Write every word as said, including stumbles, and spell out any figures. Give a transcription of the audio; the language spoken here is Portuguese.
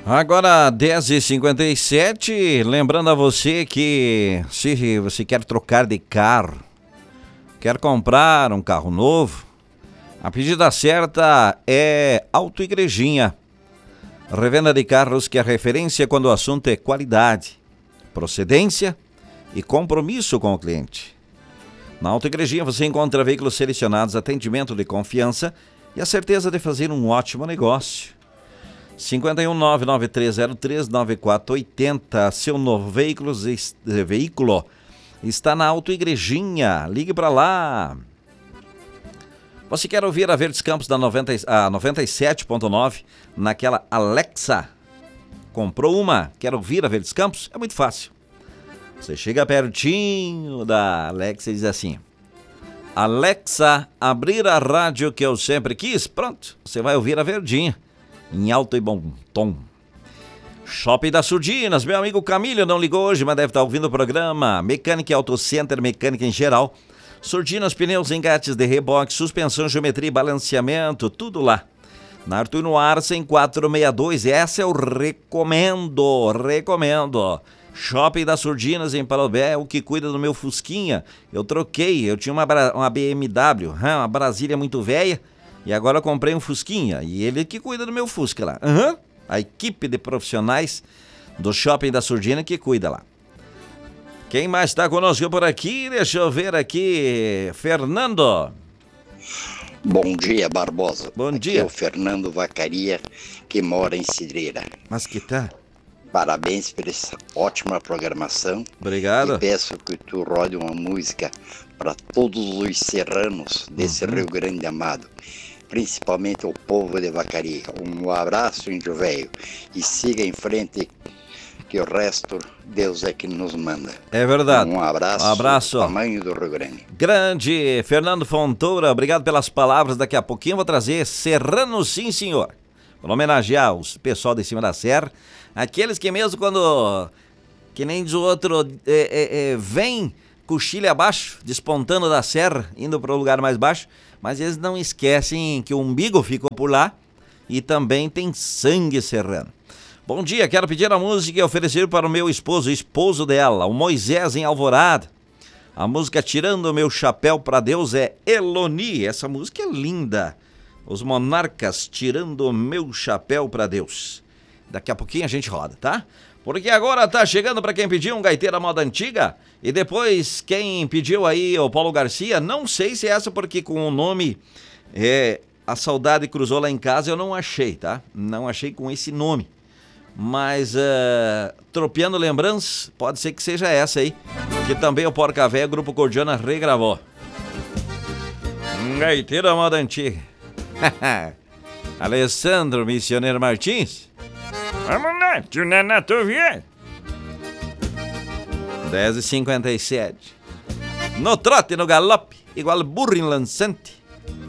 Agora dez e cinquenta e sete, lembrando a você que se você quer trocar de carro, quer comprar um carro novo, a pedida certa é Auto Igrejinha. Revenda de carros que é referência quando o assunto é qualidade, procedência e compromisso com o cliente. Na Auto Igrejinha você encontra veículos selecionados, atendimento de confiança e a certeza de fazer um ótimo negócio. cinco um nove nove três zero três nove quatro oito zero, seu novo veículo, veículo está na Auto Igrejinha, ligue para lá. Você quer ouvir a Verdes Campos da noventa, a noventa e sete ponto nove naquela Alexa? Comprou uma? Quer ouvir a Verdes Campos? É muito fácil. Você chega pertinho da Alexa e diz assim: Alexa, abrir a rádio que eu sempre quis. Pronto, você vai ouvir a Verdinha em alto e bom tom. Shopping das Surdinas, meu amigo Camilo não ligou hoje, mas deve estar ouvindo o programa. Mecânica e Auto Center, mecânica em geral. Surdinas, pneus, engates de reboque, suspensão, geometria e balanceamento, tudo lá. Na Artur Arcem quatrocentos e sessenta e dois, essa eu recomendo, recomendo. Shopping das Surdinas em Parobé, o que cuida do meu Fusquinha. Eu troquei, eu tinha uma, uma B M W, uma Brasília muito velha, e agora eu comprei um Fusquinha, e ele que cuida do meu Fusca lá. Uhum. A equipe de profissionais do Shopping da Surdina que cuida lá. Quem mais está conosco por aqui? Deixa eu ver aqui. Fernando. Bom dia, Barbosa. Bom aqui dia. É o Fernando Vacaria, que mora em Cidreira. Mas que tá? Parabéns por essa ótima programação. Obrigado. E peço que tu rode uma música para todos os serranos desse uhum. Rio Grande amado, principalmente o povo de Vacaria. Um abraço, índio velho, e siga em frente, que o resto Deus é que nos manda. É verdade. Um abraço, um abraço. Do tamanho do Rio Grande. Grande Fernando Fontoura, obrigado pelas palavras. Daqui a pouquinho eu vou trazer Serrano, sim senhor, para homenagear o pessoal de cima da serra, aqueles que mesmo quando, que nem diz o outro, é, é, é, vem coxilha abaixo, despontando da serra, indo para o lugar mais baixo, mas eles não esquecem que o umbigo ficou por lá e também tem sangue serrano. Bom dia, quero pedir a música e oferecer para o meu esposo, esposo dela, o Moisés em Alvorada. A música Tirando o Meu Chapéu para Deus é Eloni. Essa música é linda. Os Monarcas, Tirando o Meu Chapéu para Deus. Daqui a pouquinho a gente roda, tá? Porque agora tá chegando para quem pediu um gaiteiro moda antiga. E depois quem pediu aí o Paulo Garcia, não sei se é essa porque com o nome é, A Saudade Cruzou Lá em Casa eu não achei, tá? Não achei com esse nome. Mas uh, Tropeando Lembranças, pode ser que seja essa aí, que também o Porca Véia, Grupo Cordiana regravou. Gaiteiro moda antiga. Alessandro Missioneiro Martins. Vamos lá, tio Nenato Vieira. dez e cinquenta e sete. No trote, no galope, igual burro em lançante.